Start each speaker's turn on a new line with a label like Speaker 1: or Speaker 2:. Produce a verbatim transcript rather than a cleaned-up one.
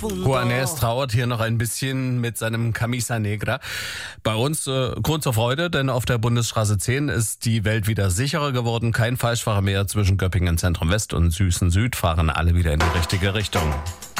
Speaker 1: Juanes trauert hier noch ein bisschen mit seinem Camisa Negra. Bei uns äh, Grund zur Freude, denn auf der Bundesstraße zehn ist die Welt wieder sicherer geworden. Kein Falschfahrer mehr zwischen Göppingen Zentrum West und Süßen Süd, fahren alle wieder in die richtige Richtung.